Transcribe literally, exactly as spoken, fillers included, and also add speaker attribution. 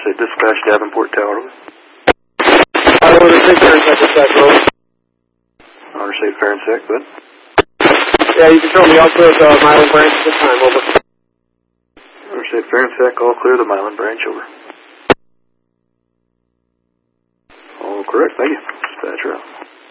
Speaker 1: State Dispatch, Davenport Tower.
Speaker 2: I order six Fahrenheit dispatch, over.
Speaker 1: Honor State Fahrenheit, good.
Speaker 2: Yeah, you can tell me. I'll clear the Milan branch this time, over.
Speaker 1: Honor State Fahrenheit, all clear the Milan branch, over. All correct, thank you. Dispatcher out.